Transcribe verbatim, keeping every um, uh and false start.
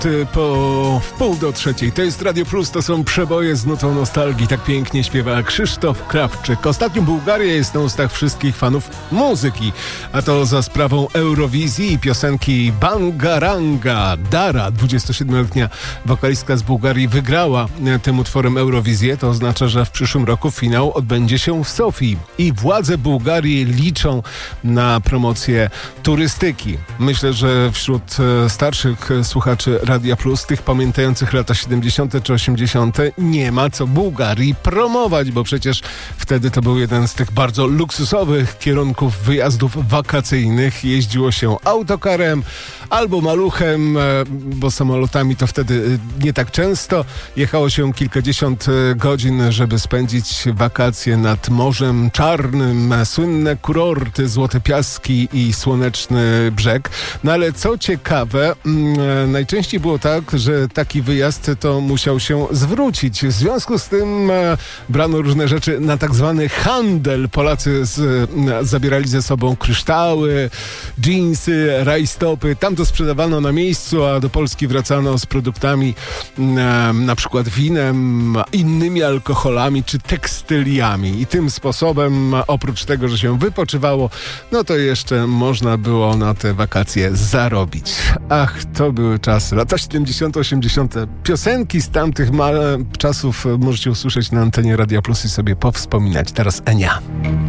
Po wpół do trzeciej. To jest Radio Plus, to są przeboje z nutą nostalgii. Tak pięknie śpiewa Krzysztof Krawczyk. Ostatnio Bułgaria jest na ustach wszystkich fanów muzyki. A to za sprawą Eurowizji i piosenki Bangaranga. Dara, dwudziestosiedmioletnia wokalistka z Bułgarii, wygrała tym utworem Eurowizję. To oznacza, że w przyszłym roku finał odbędzie się w Sofii. I władze Bułgarii liczą na promocję turystyki. Myślę, że wśród starszych słuchaczy Radia Plus, tych pamiętających lata siedemdziesiąte czy osiemdziesiąte, nie ma co Bułgarii promować, bo przecież wtedy to był jeden z tych bardzo luksusowych kierunków wyjazdów wakacyjnych. Jeździło się autokarem albo maluchem, bo samolotami to wtedy nie tak często. Jechało się kilkadziesiąt godzin, żeby spędzić wakacje nad Morzem Czarnym. Słynne kurorty, Złote Piaski i Słoneczny Brzeg. No ale co ciekawe, najczęściej było tak, że taki wyjazd to musiał się zwrócić. W związku z tym e, brano różne rzeczy na tak zwany handel. Polacy z, e, zabierali ze sobą kryształy, dżinsy, rajstopy. Tam to sprzedawano na miejscu, a do Polski wracano z produktami, e, na przykład winem, innymi alkoholami czy tekstyliami. I tym sposobem, oprócz tego, że się wypoczywało, no to jeszcze można było na te wakacje zarobić. Ach, to były czasy. Lata siedemdziesiąte, osiemdziesiąte. Piosenki z tamtych ma- czasów możecie usłyszeć na antenie Radia Plus i sobie powspominać. Teraz Enia.